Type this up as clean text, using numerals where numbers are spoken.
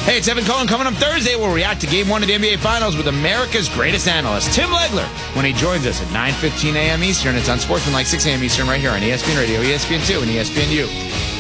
Hey, it's Evan Cohen. Coming up Thursday, we'll react to Game 1 of the NBA Finals with America's greatest analyst, Tim Legler, when he joins us at 9:15 a.m. Eastern. It's on Sportsman like 6 a.m. Eastern right here on ESPN Radio, ESPN2, and ESPNU.